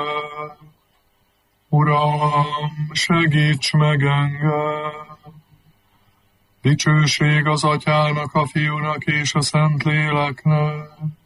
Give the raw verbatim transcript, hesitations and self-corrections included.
Uram, segíts meg engem! Dicsőség az Atyának, a Fiúnak és a Szentléleknek,